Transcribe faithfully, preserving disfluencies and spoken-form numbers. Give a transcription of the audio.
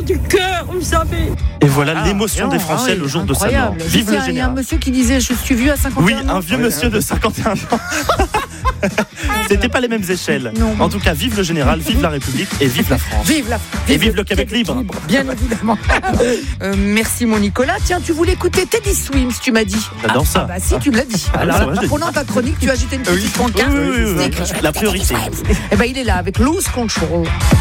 du cœur, vous savez. Et voilà Ah, l'émotion bien, des Français ah oui, le jour de sa mort. incroyable. Vive Je sais, le Il y a un général. monsieur qui disait je suis vieux à cinquante et un Oui, ans. un vieux monsieur de cinquante et un ans. C'était pas les mêmes échelles. Non. En tout cas, vive le général, vive la République et vive la France. Vive la Et vive le Québec libre. Bien évidemment. Euh, merci mon Nicolas. Tiens, tu voulais écouter Teddy Swims, tu m'as dit. J'adore ah, ça. Ah bah si, tu l'as dit. Ah, Alors, c'est vrai, je l'ai pendant ta chronique, tu as agité une petite Oui, pancarte. oui, oui, oui, C'est oui. écrit, La priorité. Eh ben, il est là avec Lose Control.